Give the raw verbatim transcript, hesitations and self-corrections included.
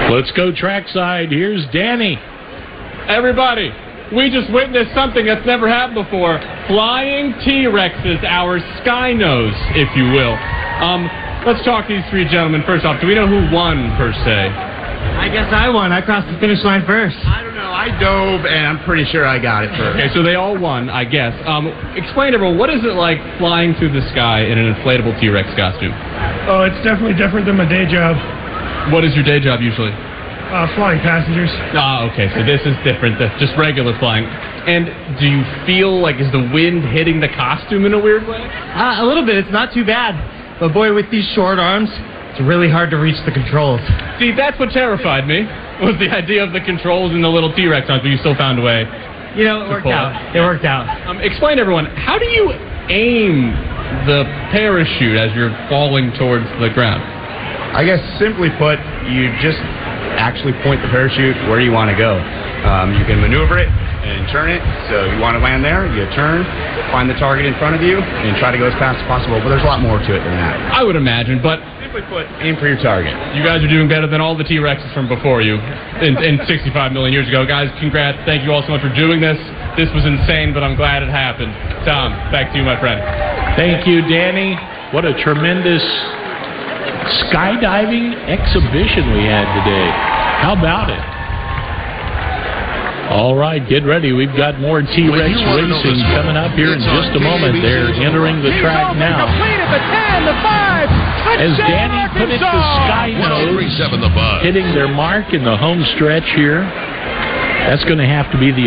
Let's go trackside. Here's Danny. Everybody, we just witnessed something that's never happened before. Flying T-Rexes, our sky nose, if you will. Um, let's talk to these three gentlemen. First off, do we know who won, per se? I guess I won. I crossed the finish line first. I don't know. I dove, and I'm pretty sure I got it first. Okay, so they all won, I guess. Um, explain to everyone, what is it like flying through the sky in an inflatable T-Rex costume? Oh, it's definitely different than my day job. What is your day job usually? Uh, flying passengers. Ah, okay, so this is different than just regular flying. And do you feel like, is the wind hitting the costume in a weird way? Uh, a little bit. It's not too bad. But boy, with these short arms, it's really hard to reach the controls. See, that's what terrified me, was the idea of the controls and the little T-Rex arms, but you still found a way. You know, it worked out. It worked out. Um, explain to everyone, how do you aim the parachute as you're falling towards the ground? I guess simply put, you just actually point the parachute where you want to go. Um, you can maneuver it and turn it. So you want to land there, you turn, find the target in front of you, and try to go as fast as possible. But there's a lot more to it than that. I would imagine, but Simply put, aim for your target. You guys are doing better than all the T-Rexes from before you in, in sixty-five million years ago. Guys, congrats. Thank you all so much for doing this. This was insane, but I'm glad it happened. Tom, back to you, my friend. Thank you, Danny. What a tremendous skydiving exhibition we had today. How about it? All right, get ready. We've got more T-Rex racing coming up here in just a moment. They're entering the track now. As Danny put it to sky nose, hitting their mark in the home stretch here. That's going to have to be the